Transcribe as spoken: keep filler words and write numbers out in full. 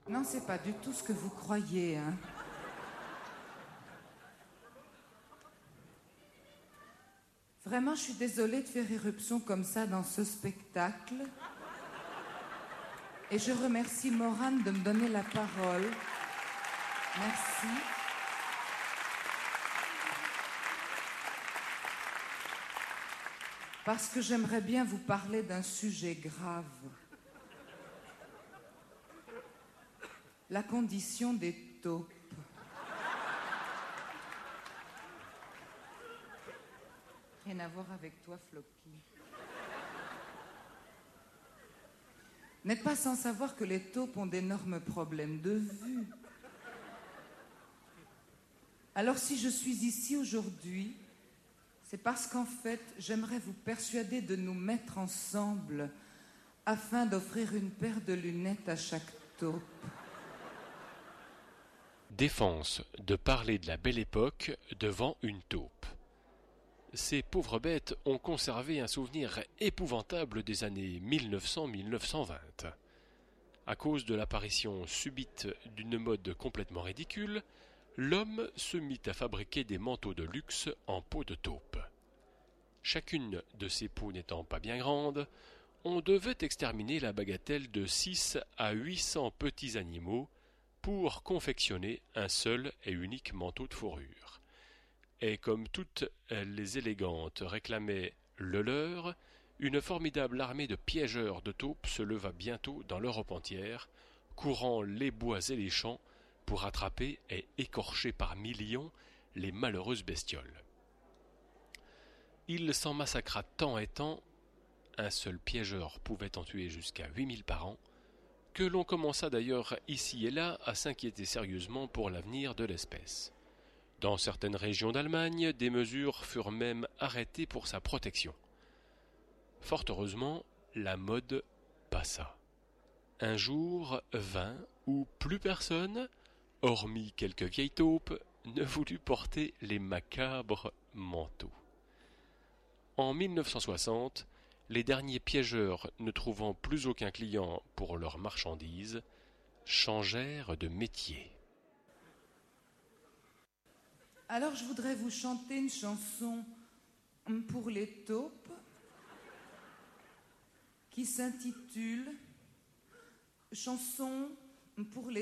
Non, c'est pas du tout ce que vous croyez, hein. Vraiment, je suis désolée de faire irruption comme ça dans ce spectacle. Et je remercie Morane de me donner la parole. Merci. Parce que j'aimerais bien vous parler d'un sujet grave. La condition des taupes. Rien à voir avec toi, Floki. N'êtes pas sans savoir que les taupes ont d'énormes problèmes de vue. Alors si je suis ici aujourd'hui, c'est parce qu'en fait, j'aimerais vous persuader de nous mettre ensemble afin d'offrir une paire de lunettes à chaque taupe. Défense de parler de la belle époque devant une taupe. Ces pauvres bêtes ont conservé un souvenir épouvantable des années mille neuf cents à mille neuf cent vingt. À cause de l'apparition subite d'une mode complètement ridicule, l'homme se mit à fabriquer des manteaux de luxe en peau de taupe. Chacune de ces peaux n'étant pas bien grande, on devait exterminer la bagatelle de six à huit cents petits animaux pour confectionner un seul et unique manteau de fourrure. Et comme toutes les élégantes réclamaient le leur, une formidable armée de piégeurs de taupes se leva bientôt dans l'Europe entière, courant les bois et les champs pour attraper et écorcher par millions les malheureuses bestioles. Il s'en massacra tant et tant, un seul piégeur pouvait en tuer jusqu'à huit mille par an, que l'on commença d'ailleurs ici et là à s'inquiéter sérieusement pour l'avenir de l'espèce. Dans certaines régions d'Allemagne, des mesures furent même arrêtées pour sa protection. Fort heureusement, la mode passa. Un jour vint où plus personne, hormis quelques vieilles taupes, ne voulut porter les macabres manteaux. En mille neuf cent soixante, les derniers piégeurs, ne trouvant plus aucun client pour leurs marchandises, changèrent de métier. Alors je voudrais vous chanter une chanson pour les taupes qui s'intitule « Chanson pour les taupes ».